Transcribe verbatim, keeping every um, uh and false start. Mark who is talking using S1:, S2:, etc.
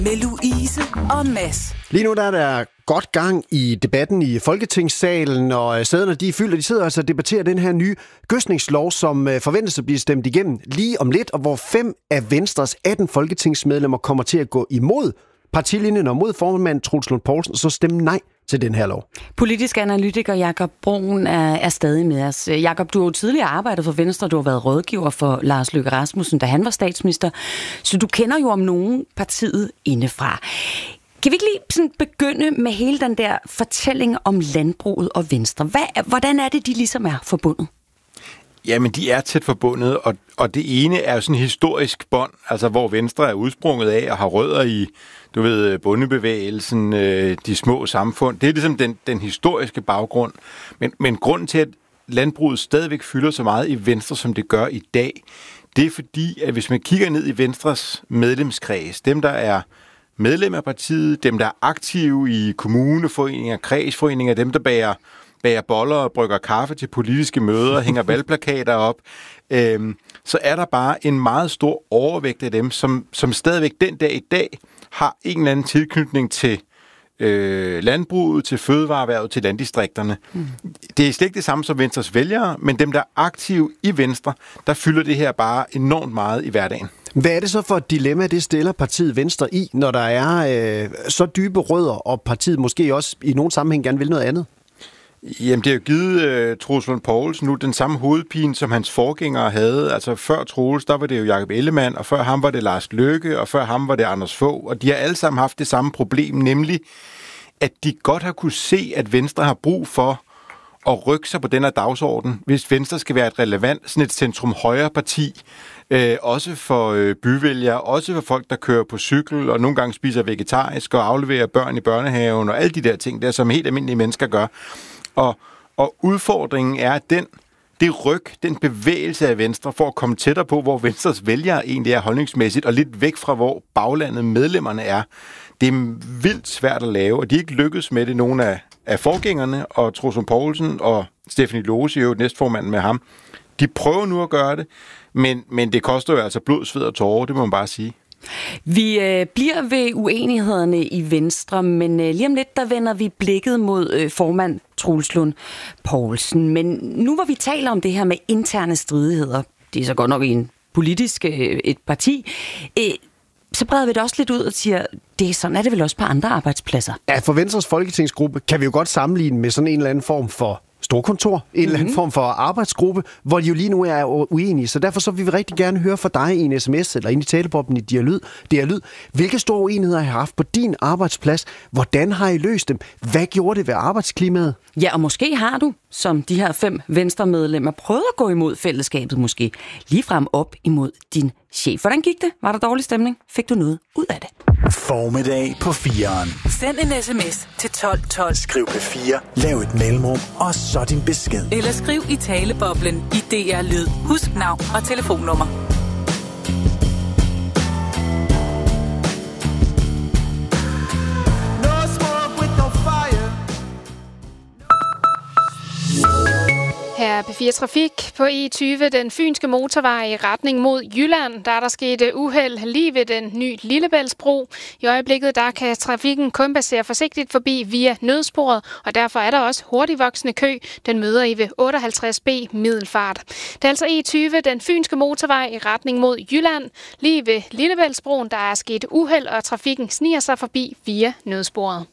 S1: Med Louise og Mads.
S2: Lige nu der er der godt gang i debatten i Folketingssalen, og sæderne de er fyldt, og de sidder altså og debatterer den her nye gødsningslov, som forventes at blive stemt igennem lige om lidt, og hvor fem af Venstres atten folketingsmedlemmer kommer til at gå imod partilinjen og mod formand Troels Lund Poulsen, så stemme nej til den her lov.
S3: Politisk analytiker Jakob Bruun er, er stadig med os. Jakob, du har jo tidligere arbejdet for Venstre, du har været rådgiver for Lars Løkke Rasmussen, da han var statsminister, så du kender jo om nogen partiet indefra. Kan vi ikke lige sådan begynde med hele den der fortælling om landbruget og Venstre? Hvad, hvordan er det, de ligesom er forbundet?
S4: Jamen, de er tæt forbundet, og, og det ene er jo sådan en historisk bånd, altså hvor Venstre er udsprunget af og har rødder i, du ved, bondebevægelsen, øh, de små samfund. Det er ligesom den, den historiske baggrund. Men, men grunden til, at landbruget stadigvæk fylder så meget i Venstre, som det gør i dag, det er fordi, at hvis man kigger ned i Venstres medlemskreds, dem der er medlem af partiet, dem der er aktive i kommuneforeninger, kredsforeninger, dem der bærer bager boller og brygger kaffe til politiske møder, hænger valgplakater op, øhm, så er der bare en meget stor overvægt af dem, som, som stadigvæk den dag i dag har en eller anden tilknytning til øh, landbruget, til fødevareerhvervet, til landdistrikterne. Mm. Det er slet ikke det samme som Venstres vælgere, men dem, der er aktive i Venstre, der fylder det her bare enormt meget i hverdagen.
S2: Hvad er det så for et dilemma, det stiller partiet Venstre i, når der er øh, så dybe rødder, og partiet måske også i nogen sammenhæng gerne vil noget andet?
S4: Jamen, det har jo givet uh, Troels Lund Poulsen nu den samme hovedpine, som hans forgængere havde. Altså før Troels, der var det jo Jakob Ellemann, og før ham var det Lars Løkke, og før ham var det Anders Fogh. Og de har alle sammen haft det samme problem, nemlig at de godt har kunne se, at Venstre har brug for at rykke sig på den her dagsorden, hvis Venstre skal være et relevant, sådan et centrum-højre parti, øh, også for øh, byvælgere, også for folk, der kører på cykel, og nogle gange spiser vegetarisk, og afleverer børn i børnehaven, og alle de der ting der, som helt almindelige mennesker gør. Og, og udfordringen er, at den, det ryg, den bevægelse af Venstre for at komme tættere på, hvor Venstres vælgere egentlig er holdningsmæssigt, og lidt væk fra, hvor baglandet medlemmerne er, det er vildt svært at lave, og de er ikke lykkedes med det, nogle af, af forgængerne, og Troels Lund Poulsen og Stephanie Lose, jo næstformanden med ham, de prøver nu at gøre det, men, men det koster jo altså blod, sved og tårer, det må man bare sige.
S3: Vi øh, bliver ved uenighederne i Venstre, men øh, lige om lidt, der vender vi blikket mod øh, formand Troels Lund Poulsen. Men nu hvor vi taler om det her med interne stridigheder, det er så godt nok en politisk øh, et parti, øh, så breder vi det også lidt ud og siger, det er sådan er det vel også på andre arbejdspladser.
S2: Ja, for Venstres folketingsgruppe kan vi jo godt sammenligne med sådan en eller anden form for storkontor, en mm-hmm. eller anden form for arbejdsgruppe, hvor de jo lige nu er uenige. Så derfor så vil vi rigtig gerne høre fra dig i en sms eller ind i talebobben i Dialyd. Dialyd. Hvilke store uenigheder har I haft på din arbejdsplads? Hvordan har I løst dem? Hvad gjorde det ved arbejdsklimaet?
S3: Ja, og måske har du, som de her fem Venstre-medlemmer, prøvet at gå imod fællesskabet måske. Ligefrem op imod din chef. Hvordan gik det? Var der dårlig stemning? Fik du noget ud af det?
S5: Formiddag på fireren.
S1: Send en sms til tolv tolv.
S5: Skriv P fire, lav et mellemrum, og så din besked.
S1: Eller skriv i taleboblen i D R Lyd. Husk navn og telefonnummer.
S6: Her er P fire Trafik. På E tyve, den fynske motorvej i retning mod Jylland, der er der sket uheld lige ved den nye Lillebæltsbro. I øjeblikket der kan trafikken kun passere forsigtigt forbi via nødsporet, og derfor er der også hurtigvoksende kø. Den møder I ved otteoghalvtreds B Middelfart. Det er altså E tyve, den fynske motorvej i retning mod Jylland. Lige ved Lillebæltsbroen, der er sket uheld, og trafikken sniger sig forbi via nødsporet.